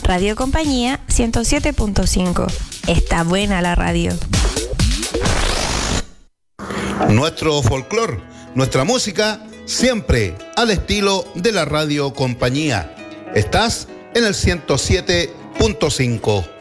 Radio Compañía 107.5. Está buena la radio. Nuestro folclor, nuestra música, siempre al estilo de la Radio Compañía. Estás en el 107.5.